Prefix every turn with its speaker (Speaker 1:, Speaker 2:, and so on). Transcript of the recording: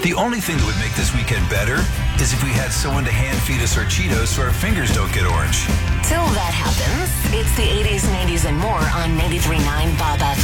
Speaker 1: The only thing that would make this weekend better is if we had someone to hand feed us our Cheetos so our fingers don't get orange.
Speaker 2: Till that happens, it's the 80s, 90s, and more on 93.9 Bob